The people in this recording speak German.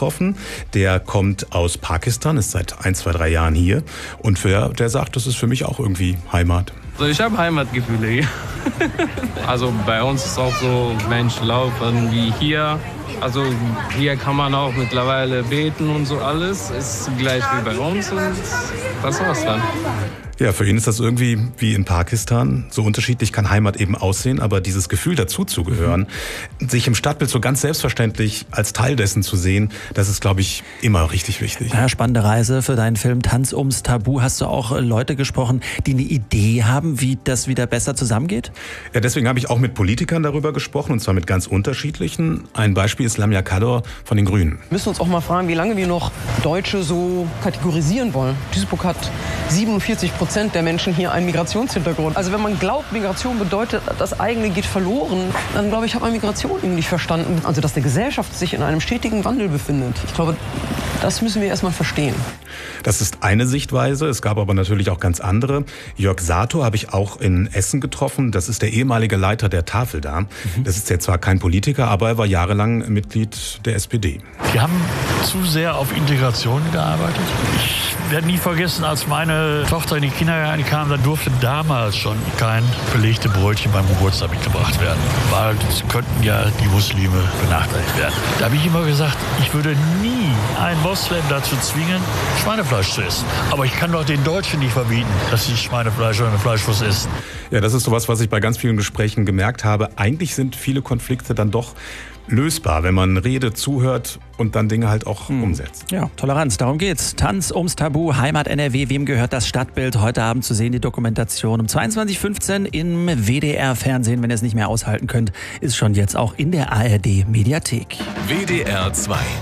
getroffen. Der kommt aus Pakistan, ist seit 1, 2, 3 Jahren hier. Und der sagt, das ist für mich auch irgendwie Heimat. Also ich habe Heimatgefühle hier. Also bei uns ist auch so, Menschen laufen wie hier. Also hier kann man auch mittlerweile beten und so alles. Ist gleich wie bei uns und das war's dann. Ja, für ihn ist das irgendwie wie in Pakistan. So unterschiedlich kann Heimat eben aussehen, aber dieses Gefühl dazuzugehören, sich im Stadtbild so ganz selbstverständlich als Teil dessen zu sehen, das ist, glaube ich, immer richtig wichtig. Ja, spannende Reise für deinen Film Tanz ums Tabu. Hast du auch Leute gesprochen, die eine Idee haben, wie das wieder besser zusammengeht? Ja, deswegen habe ich auch mit Politikern darüber gesprochen, und zwar mit ganz unterschiedlichen. Ein Beispiel ist Lamia Kador von den Grünen. Wir müssen uns auch mal fragen, wie lange wir noch Deutsche so kategorisieren wollen. Duisburg hat 47% der Menschen hier einen Migrationshintergrund. Also wenn man glaubt, Migration bedeutet, das eigene geht verloren, dann glaube ich, hat man Migration irgendwie nicht verstanden. Also dass die Gesellschaft sich in einem stetigen Wandel befindet. Ich glaube, das müssen wir erstmal verstehen. Das ist eine Sichtweise, es gab aber natürlich auch ganz andere. Jörg Sator habe ich auch in Essen getroffen, das ist der ehemalige Leiter der Tafel da. Das ist jetzt zwar kein Politiker, aber er war jahrelang Mitglied der SPD. Wir haben zu sehr auf Integration gearbeitet. Ich werde nie vergessen, als meine Tochter in die Kindergarten kam, da durfte damals schon kein belegte Brötchen beim Geburtstag mitgebracht werden, weil es könnten ja die Muslime benachteiligt werden. Da habe ich immer gesagt, ich würde nie einen Moslem dazu zwingen, Schweinefleisch zu essen. Aber ich kann doch den Deutschen nicht verbieten, dass sie Schweinefleisch oder eine Fleischwurst essen. Ja, das ist sowas, was ich bei ganz vielen Gesprächen gemerkt habe. Eigentlich sind viele Konflikte dann doch lösbar, wenn man redet, zuhört und dann Dinge halt auch umsetzt. Ja, Toleranz, darum geht's. Tanz ums Tabu, Heimat NRW, wem gehört das Stadtbild? Heute Abend zu sehen die Dokumentation um 22:15 im WDR-Fernsehen. Wenn ihr es nicht mehr aushalten könnt, ist schon jetzt auch in der ARD-Mediathek. WDR 2